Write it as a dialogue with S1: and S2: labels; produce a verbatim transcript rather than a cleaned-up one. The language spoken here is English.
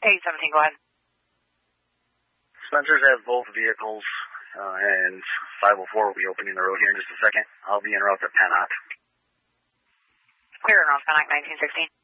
S1: eight seventeen, go ahead.
S2: Spencer's has both vehicles, uh, and five oh four will be opening the road here in just a second. I'll be en route to Pennock.
S1: Clear en route, Pennock, nineteen sixteen.